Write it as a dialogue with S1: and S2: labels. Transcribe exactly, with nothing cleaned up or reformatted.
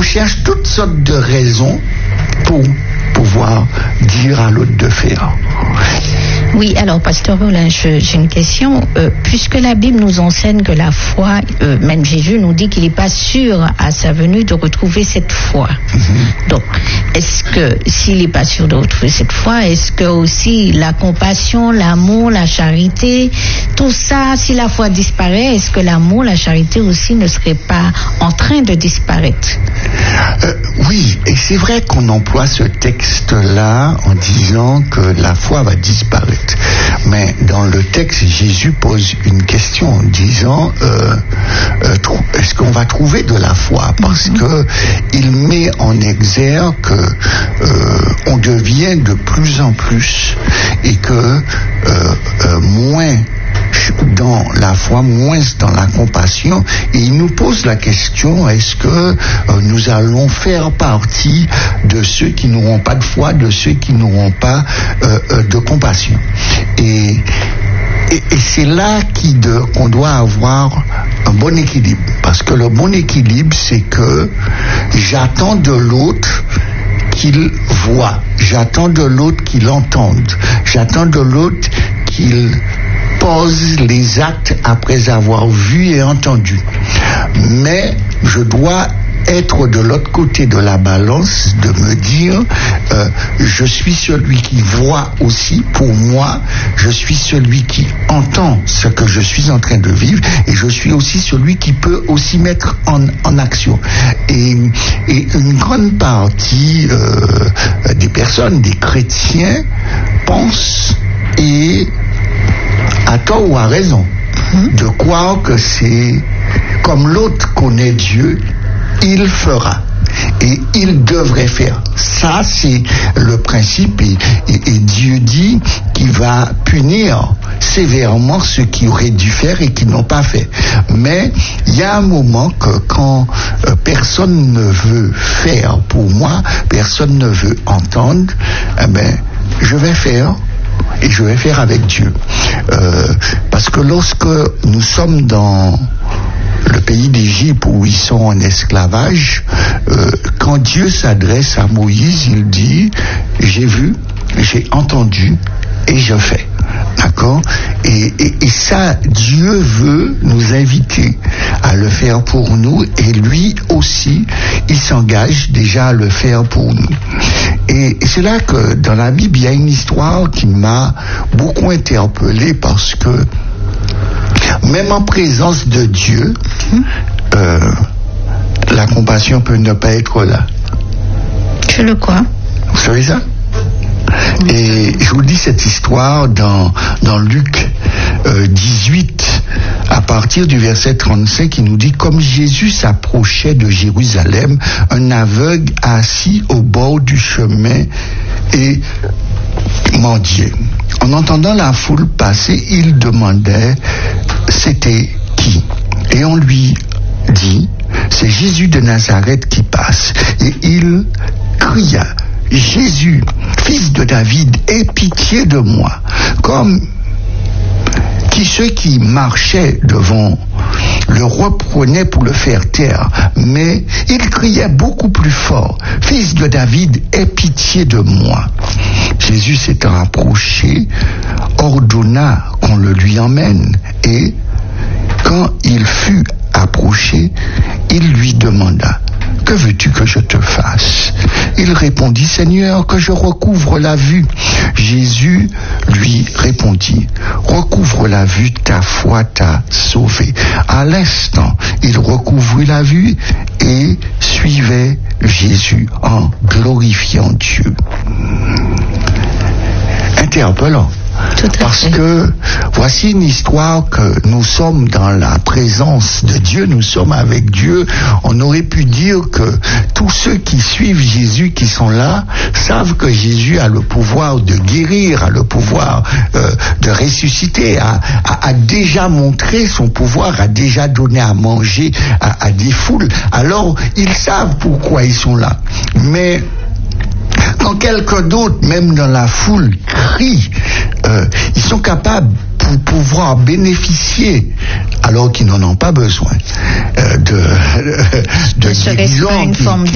S1: cherche toutes sortes de raisons pour pouvoir dire à l'autre de faire.
S2: Oui, alors, Pasteur Paulin, je, j'ai une question. Euh, puisque la Bible nous enseigne que la foi, euh, même Jésus nous dit qu'il n'est pas sûr à sa venue de retrouver cette foi. Mm-hmm. Donc, est-ce que, s'il n'est pas sûr de retrouver cette foi, est-ce que aussi la compassion, l'amour, la charité, tout ça, si la foi disparaît, est-ce que l'amour, la charité aussi ne serait pas en train de disparaître?
S1: euh, Oui, et c'est vrai qu'on emploie ce texte-là en disant que la foi va disparaître. Mais dans le texte, Jésus pose une question en disant euh, euh, est-ce qu'on va trouver de la foi? Parce mm-hmm. que il met en exergue que euh, on devient de plus en plus et que euh, euh, moins dans la foi, moins dans la compassion, et il nous pose la question, est-ce que euh, nous allons faire partie de ceux qui n'auront pas de foi, de ceux qui n'auront pas euh, euh, de compassion? Et, et, et c'est là qu'il de, qu'on doit avoir un bon équilibre, parce que le bon équilibre, c'est que j'attends de l'autre qu'il voit, j'attends de l'autre qu'il entende, j'attends de l'autre qu'il pose les actes après avoir vu et entendu. Mais je dois être de l'autre côté de la balance, de me dire euh, je suis celui qui voit aussi pour moi, je suis celui qui entend ce que je suis en train de vivre, et je suis aussi celui qui peut aussi mettre en, en action. Et, et une grande partie euh, des personnes, des chrétiens, pensent, et à tort ou à raison, de croire que c'est comme l'autre connaît Dieu, il fera et il devrait faire. Ça, c'est le principe, et, et, et Dieu dit qu'il va punir sévèrement ceux qui auraient dû faire et qui n'ont pas fait. Mais il y a un moment que quand euh, personne ne veut faire pour moi, personne ne veut entendre, eh ben, je vais faire. Et je vais faire avec Dieu. Euh, parce que lorsque nous sommes dans le pays d'Égypte où ils sont en esclavage, euh, quand Dieu s'adresse à Moïse, il dit « J'ai vu, j'ai entendu et je fais ». D'accord? Et, et, et ça, Dieu veut nous inviter à le faire pour nous, et lui aussi, il s'engage déjà à le faire pour nous. Et, et c'est là que dans la Bible, il y a une histoire qui m'a beaucoup interpellé, parce que même en présence de Dieu, euh, la compassion peut ne pas être là.
S2: Je le crois.
S1: Vous savez ça? Et je vous dis cette histoire dans, dans Luc euh, dix-huit, à partir du verset trente-cinq, qui nous dit: comme Jésus s'approchait de Jérusalem, un aveugle assis au bord du chemin et mendiait. En entendant la foule passer, il demandait c'était qui. Et on lui dit: c'est Jésus de Nazareth qui passe. Et il cria: Jésus, fils de David, aie pitié de moi. Comme qui ceux qui marchaient devant le reprenaient pour le faire taire, mais il criait beaucoup plus fort: fils de David, aie pitié de moi. Jésus s'étant approché, ordonna qu'on le lui emmène, et quand il fut approché, il lui demanda: que veux-tu que je te fasse? Il répondit: Seigneur, que je recouvre la vue. Jésus lui répondit: recouvre la vue, ta foi t'a sauvé. À l'instant, il recouvrit la vue et suivait Jésus en glorifiant Dieu. Interpellant. Parce que voici une histoire que nous sommes dans la présence de Dieu, nous sommes avec Dieu. On aurait pu dire que tous ceux qui suivent Jésus, qui sont là, savent que Jésus a le pouvoir de guérir, a le pouvoir euh, de ressusciter, a, a, a déjà montré son pouvoir, a déjà donné à manger à, à des foules. Alors, ils savent pourquoi ils sont là. Mais quand quelqu'un d'autre, même dans la foule, crie, euh, ils sont capables, pour pouvoir bénéficier, alors qu'ils n'en ont pas besoin, euh, de, de guérison, qui,